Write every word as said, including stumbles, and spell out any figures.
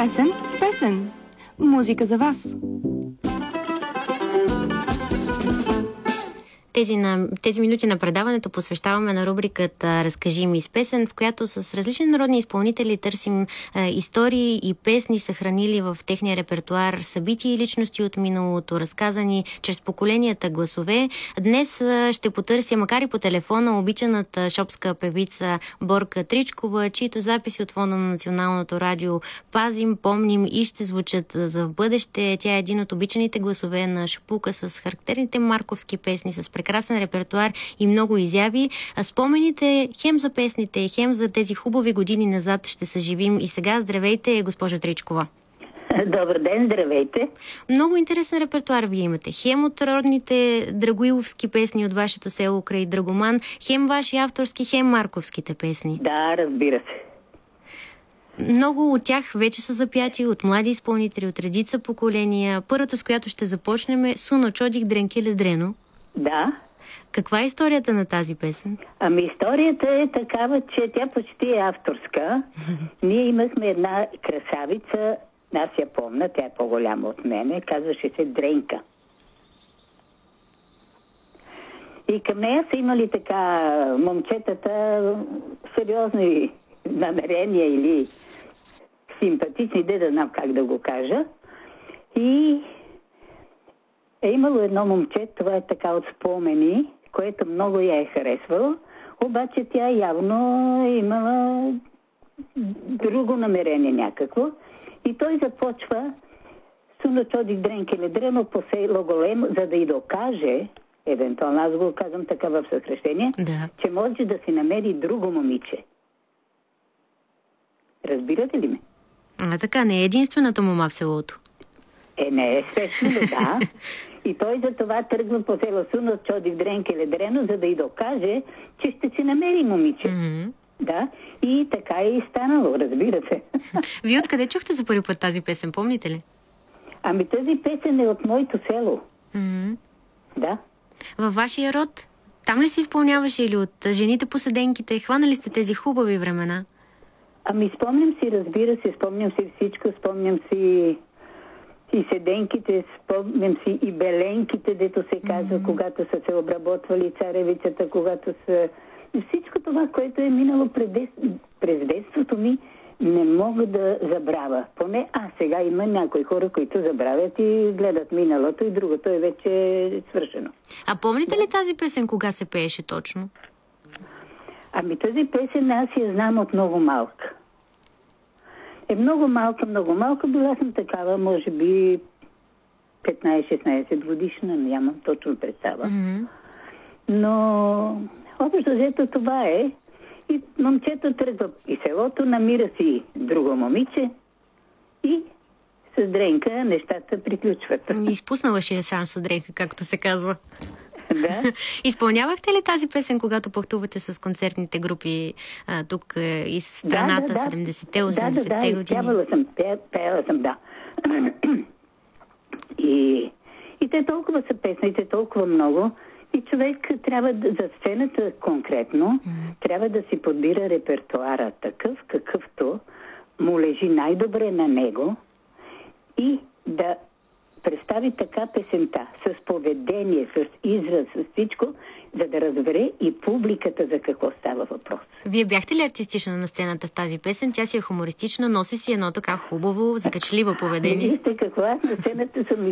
Песен в песен. Музика за вас. Тези, на, тези минути на предаването посвещаваме на рубриката "Разкажи ми с песен", в която с различни народни изпълнители търсим е, истории и песни, съхранили в техния репертуар събития и личности от миналото, разказани чрез поколенията гласове. Днес е, ще потърся, макар и по телефона, обичаната шопска певица Борка Тричкова, чието записи от фона на Националното радио пазим, помним и ще звучат за в бъдеще. Тя е един от обичаните гласове на Шопука с характерните марковски песни, с прекрасен репертуар и много изяви. А спомените хем за песните, хем за тези хубави години назад ще съживим. И сега здравейте, госпожа Тричкова. Добър ден, здравейте. Много интересен репертуар вие имате. Хем от родните драгоиловски песни от вашето село край Драгоман, хем ваши авторски, хем марковските песни. Да, разбира се. Много от тях вече са запяти от млади изпълнители, от редица поколения. Първата, с която ще започнем, е "Суно чодих дренкеле дрено". Да. Каква е историята на тази песен? Ами историята е такава, че тя почти е авторска. Ние имахме една красавица, аз я помня, тя е по-голяма от мене, казваше се Дренка. И към нея са имали така момчетата сериозни намерения или симпатични, де да знам как да го кажа. И е имало едно момче, това е така от спомени, което много я е харесвало, обаче тя явно е имала друго намерение някакво. И той започва "Суно чодих дренкеле дрено по село големо", за да й докаже, евентуално аз го казвам така в съкръщение, да, че може да си намери друго момиче. Разбирате ли ме? А така, не е единствената мома в селото. Е, не, естествено, да. И той за това тръгва по село "Суно чодих дренкеле дрено", за да й докаже, че ще си намери момиче. Mm-hmm. Да, и така е и станало, разбира се. Вие откъде чухте за първи път тази песен, помните ли? Ами тази песен е от моето село. Mm-hmm. Да. Във вашия род? Там ли се изпълняваше или от жените по седенките? Хванали сте тези хубави времена? Ами спомням си, разбира се, спомням си всичко, спомням си и седенките, спомням си и беленките, дето се казва, mm-hmm. когато са се обработвали царевицата, когато са... Всичко това, което е минало през, дет... през детството ми, не мога да забравя. Поне а сега има някои хора, които забравят и гледат миналото и другото е вече свършено. А помните ли тази песен, кога се пееше точно? Ами тази песен аз я знам от много малка. Е много малка, много малка. Била съм такава, може би петнайсет-шестнайсет годишна, нямам точно представа. Mm-hmm. Но общо взето това е. И момчето тръгва и селото, намира си друго момиче и с Дренка нещата приключват. Изпуснала ще е сам с Дренка, както се казва. Да. Изпълнявахте ли тази песен, когато пътувате с концертните групи а, тук е, из страната, да, да, да. седемдесетте, осемдесетте да, да, да, години? Пявала съм, пе, пеяла съм, да. и, и те толкова са песни, те толкова много. И човек трябва да, за сцената конкретно, mm. трябва да си подбира репертуара такъв, какъвто му лежи най-добре на него и да представи така песента, с поведение, с израз, с всичко, за да разбере и публиката за какво става въпрос. Вие бяхте ли артистична на сцената с тази песен? Тя си е хумористична, носи си едно така хубаво, закачливо поведение. Вижте какво, аз на сцената съм